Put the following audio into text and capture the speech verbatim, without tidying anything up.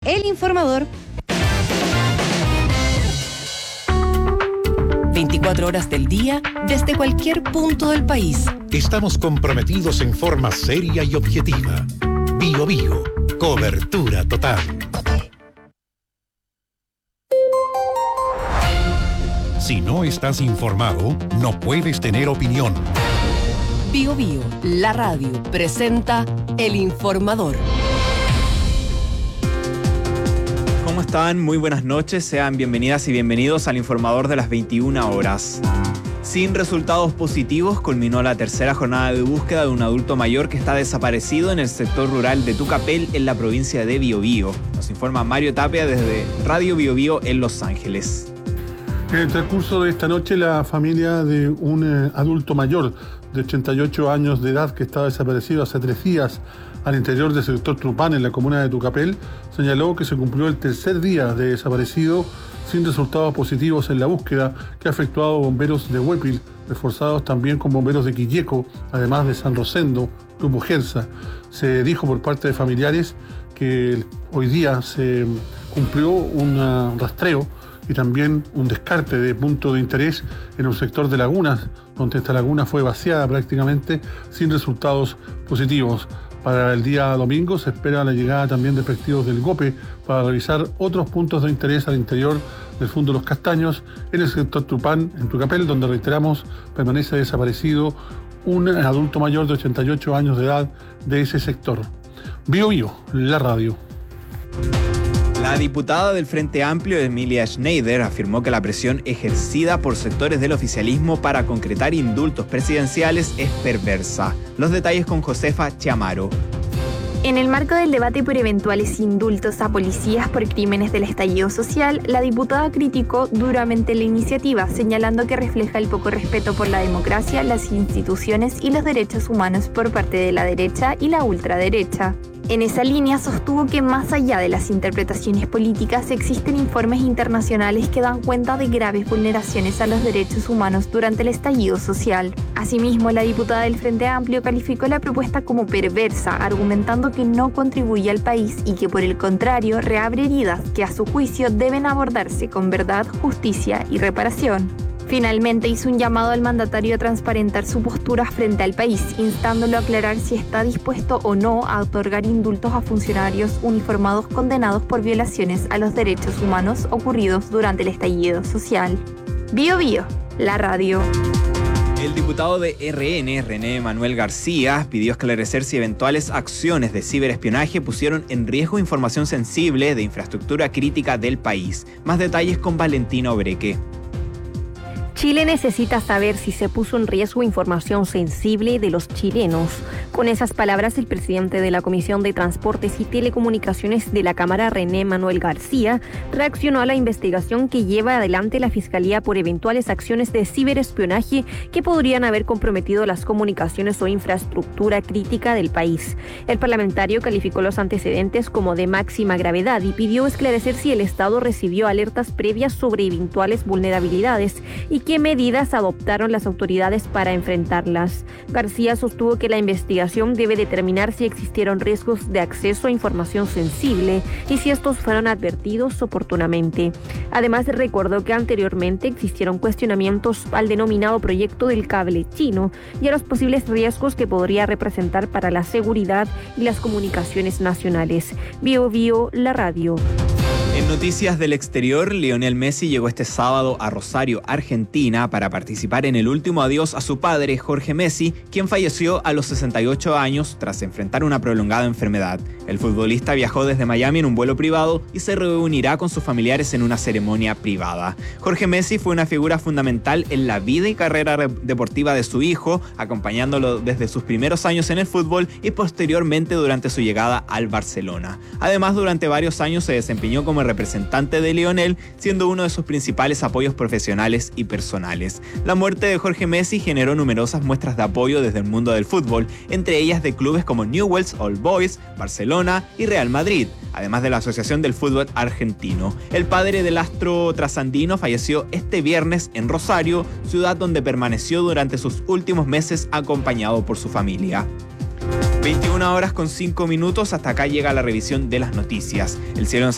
El Informador. veinticuatro horas del día, desde cualquier punto del país. Estamos comprometidos en forma seria y objetiva. Bio Bio, cobertura total. Si no estás informado, no puedes tener opinión. Bio Bio, la radio, presenta El Informador. ¿Cómo están? Muy buenas noches. Sean bienvenidas y bienvenidos al Informador de las veintiuna horas. Sin resultados positivos, culminó la tercera jornada de búsqueda de un adulto mayor que está desaparecido en el sector rural de Tucapel, en la provincia de Biobío. Nos informa Mario Tapia desde Radio Biobío en Los Ángeles. En el transcurso de esta noche, la familia de un eh, adulto mayor de ochenta y ocho años de edad que estaba desaparecido hace tres días al interior del sector Trupán, en la comuna de Tucapel, señaló que se cumplió el tercer día de desaparecido sin resultados positivos en la búsqueda que ha efectuado bomberos de Huépil, reforzados también con bomberos de Quilleco, además de San Rosendo, Grupo Gersa. Se dijo por parte de familiares que hoy día se cumplió un rastreo y también un descarte de punto de interés en un sector de lagunas, donde esta laguna fue vaciada prácticamente sin resultados positivos. Para el día domingo se espera la llegada también de efectivos del GOPE para revisar otros puntos de interés al interior del Fondo Los Castaños, en el sector Trupán, en Tucapel, donde, reiteramos, permanece desaparecido un adulto mayor de ochenta y ocho años de edad de ese sector. Bio Bio, la radio. La diputada del Frente Amplio, Emilia Schneider, afirmó que la presión ejercida por sectores del oficialismo para concretar indultos presidenciales es perversa. Los detalles con Josefa Chamaro. En el marco del debate por eventuales indultos a policías por crímenes del estallido social, la diputada criticó duramente la iniciativa, señalando que refleja el poco respeto por la democracia, las instituciones y los derechos humanos por parte de la derecha y la ultraderecha. En esa línea sostuvo que más allá de las interpretaciones políticas existen informes internacionales que dan cuenta de graves vulneraciones a los derechos humanos durante el estallido social. Asimismo, la diputada del Frente Amplio calificó la propuesta como perversa, argumentando que no contribuye al país y que por el contrario reabre heridas que a su juicio deben abordarse con verdad, justicia y reparación. Finalmente hizo un llamado al mandatario a transparentar su postura frente al país, instándolo a aclarar si está dispuesto o no a otorgar indultos a funcionarios uniformados condenados por violaciones a los derechos humanos ocurridos durante el estallido social. Bio Bio, la radio. El diputado de R N, René Manuel García, pidió esclarecer si eventuales acciones de ciberespionaje pusieron en riesgo información sensible de infraestructura crítica del país. Más detalles con Valentina Obreque. Chile necesita saber si se puso en riesgo información sensible de los chilenos. Con esas palabras, el presidente de la Comisión de Transportes y Telecomunicaciones de la Cámara, René Manuel García, reaccionó a la investigación que lleva adelante la Fiscalía por eventuales acciones de ciberespionaje que podrían haber comprometido las comunicaciones o infraestructura crítica del país. El parlamentario calificó los antecedentes como de máxima gravedad y pidió esclarecer si el Estado recibió alertas previas sobre eventuales vulnerabilidades y qué medidas adoptaron las autoridades para enfrentarlas. García sostuvo que la investigación debe determinar si existieron riesgos de acceso a información sensible y si estos fueron advertidos oportunamente. Además, recordó que anteriormente existieron cuestionamientos al denominado proyecto del cable chino y a los posibles riesgos que podría representar para la seguridad y las comunicaciones nacionales. Bio Bio, la radio. En noticias del exterior, Lionel Messi llegó este sábado a Rosario, Argentina, para participar en el último adiós a su padre, Jorge Messi, quien falleció a los sesenta y ocho años tras enfrentar una prolongada enfermedad. El futbolista viajó desde Miami en un vuelo privado y se reunirá con sus familiares en una ceremonia privada. Jorge Messi fue una figura fundamental en la vida y carrera deportiva de su hijo, acompañándolo desde sus primeros años en el fútbol y posteriormente durante su llegada al Barcelona. Además, durante varios años se desempeñó como representante de Lionel, siendo uno de sus principales apoyos profesionales y personales. La muerte de Jorge Messi generó numerosas muestras de apoyo desde el mundo del fútbol, entre ellas de clubes como Newell's Old Boys, Barcelona y Real Madrid, además de la Asociación del Fútbol Argentino. El padre del astro trasandino falleció este viernes en Rosario, ciudad donde permaneció durante sus últimos meses acompañado por su familia. veintiuna horas con cinco minutos, hasta acá llega la revisión de las noticias. El cielo